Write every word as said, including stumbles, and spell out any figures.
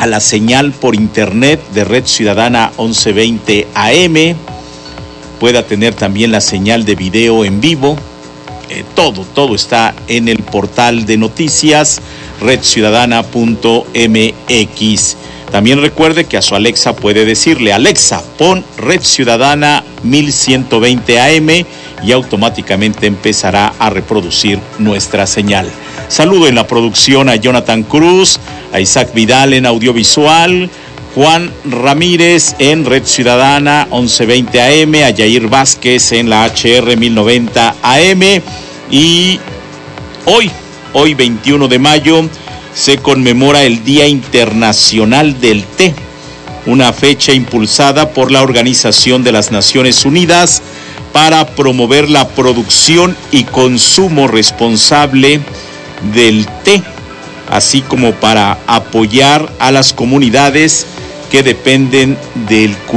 a la señal por internet de Red Ciudadana once veinte A M, pueda tener también la señal de video en vivo. Eh, todo, todo está en el portal de noticias red ciudadana punto m x. También recuerde que a su Alexa puede decirle: Alexa, pon Red Ciudadana mil ciento veinte A M, y automáticamente empezará a reproducir nuestra señal. Saludo en la producción a Jonathan Cruz, a Isaac Vidal en audiovisual, Juan Ramírez en Red Ciudadana once veinte A M, a Yair Vázquez en la H R mil noventa A M. Y hoy, hoy veintiuno de mayo, se conmemora el Día Internacional del Té, una fecha impulsada por la Organización de las Naciones Unidas para promover la producción y consumo responsable del té, así como para apoyar a las comunidades que dependen del cultivo